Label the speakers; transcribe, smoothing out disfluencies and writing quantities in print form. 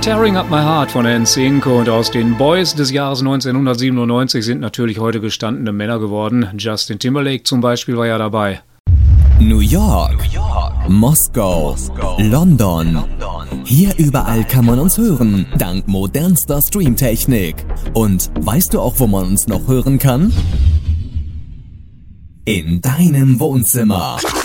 Speaker 1: Tearing Up My Heart von NSYNC, und aus den Boys des Jahres 1997 sind natürlich heute gestandene Männer geworden. Justin Timberlake zum Beispiel war ja dabei.
Speaker 2: New York, Moskau, London. Hier überall kann man uns hören, dank modernster Streamtechnik. Und weißt du auch, wo man uns noch hören kann? In deinem Wohnzimmer.